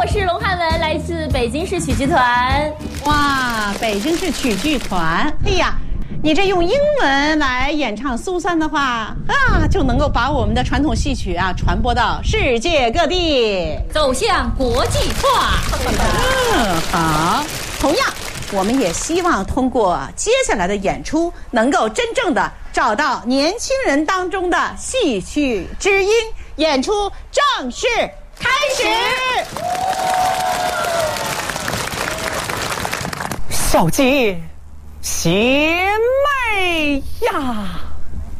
是龙汉文，来自北京市曲剧团。 哇，北京市曲剧团，哎呀，你这用英文来演唱苏三的话啊，就能够把我们的传统戏曲啊传播到世界各地， 走向国际化。 好。同样，我们也希望通过接下来的演出，能够真正的找到年轻人当中的戏曲知音。演出正式开始。 小姐，贤妹呀！